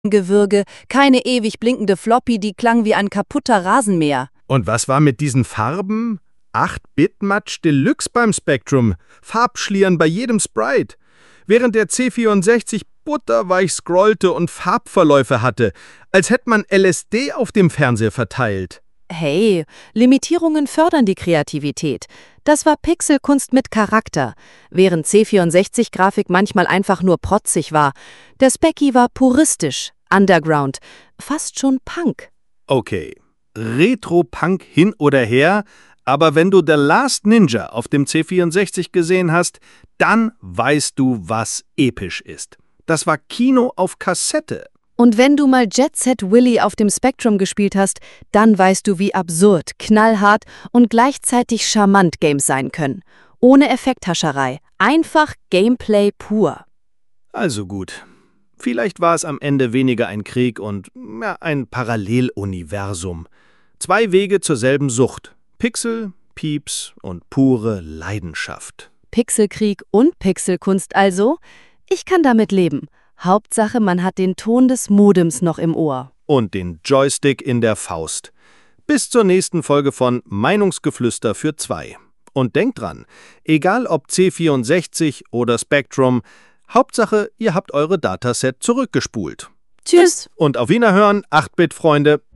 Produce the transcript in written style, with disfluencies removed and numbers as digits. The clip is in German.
Gewürge, keine ewig blinkende Floppy, die klang wie ein kaputter Rasenmäher. Und was war mit diesen Farben? 8-Bit-Match Deluxe beim Spectrum, Farbschlieren bei jedem Sprite. Während der C64 butterweich scrollte und Farbverläufe hatte, als hätte man LSD auf dem Fernseher verteilt. Hey, Limitierungen fördern die Kreativität. Das war Pixelkunst mit Charakter, während C64-Grafik manchmal einfach nur protzig war. Der Specky war puristisch, underground, fast schon Punk. Okay, Retro-Punk hin oder her, aber wenn du The Last Ninja auf dem C64 gesehen hast, dann weißt du, was episch ist. Das war Kino auf Kassette. Und wenn du mal Jet Set Willy auf dem Spectrum gespielt hast, dann weißt du, wie absurd, knallhart und gleichzeitig charmant Games sein können. Ohne Effekthascherei, einfach Gameplay pur. Also gut. Vielleicht war es am Ende weniger ein Krieg und ein Paralleluniversum. 2 Wege zur selben Sucht. Pixel, Pieps und pure Leidenschaft. Pixelkrieg und Pixelkunst also? Ich kann damit leben. Hauptsache, man hat den Ton des Modems noch im Ohr. Und den Joystick in der Faust. Bis zur nächsten Folge von Meinungsgeflüster für 2. Und denkt dran, egal ob C64 oder Spectrum, Hauptsache, ihr habt eure Dataset zurückgespult. Tschüss. Und auf Wiederhören, 8-Bit-Freunde.